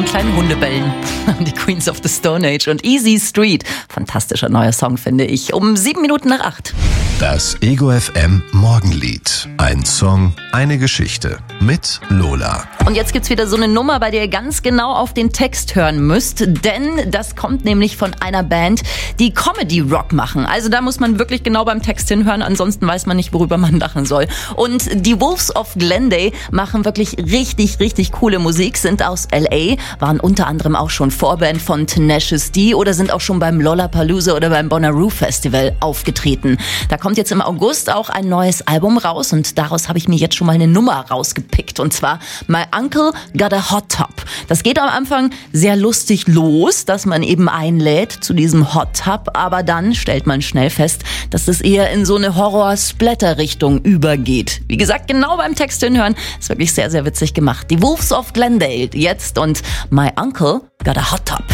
ihren kleinen Hundebällen. Die Queens of the Stone Age und Easy Street. Fantastischer neuer Song, finde ich. Um 7:07. Das Ego FM Morgenlied. Ein Song, eine Geschichte. Mit Lola. Und jetzt gibt's wieder so eine Nummer, bei der ihr ganz genau auf den Text hören müsst. Denn das kommt nämlich von einer Band, die Comedy-Rock machen. Also da muss man wirklich genau beim Text hinhören. Ansonsten weiß man nicht, worüber man lachen soll. Und die Wolves of Glendale machen wirklich richtig, richtig coole Musik. Sind aus L.A., waren unter anderem auch schon Vorband von Tenacious D oder sind auch schon beim Lollapalooza oder beim Bonnaroo Festival aufgetreten. Da kommt jetzt im August auch ein neues Album raus und daraus habe ich mir jetzt schon mal eine Nummer rausgepickt. Und zwar My Uncle Got a Hot Tub. Das geht am Anfang sehr lustig los, dass man eben einlädt zu diesem Hot Tub, aber dann stellt man schnell fest, dass es eher in so eine Horror-Splatter-Richtung übergeht. Wie gesagt, genau beim Text hinhören, ist wirklich sehr, sehr witzig gemacht. Die Wolves of Glendale jetzt und My Uncle Got a Hot Tub.